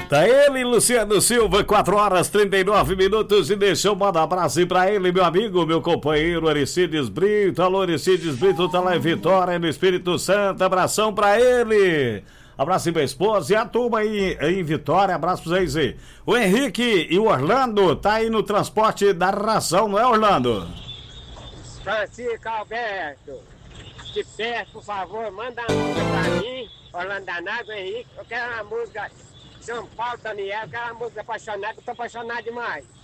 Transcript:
Tá ele, Luciano Silva, 4h39. E deixa eu mandar um abraço pra ele, meu amigo, meu companheiro Aristides Brito. Alô, Aristides Brito, tá lá em Vitória, no Espírito Santo. Abração pra ele. Abraço pra esposa e a turma aí em Vitória. Abraço pra vocês aí. O Henrique e o Orlando tá aí no transporte da ração, não é, Orlando? Francisco Alberto, de perto, por favor, manda uma música pra mim, Orlando Danado, Henrique. Eu quero uma música São Paulo, Daniel, eu quero uma música apaixonada, eu tô apaixonado demais.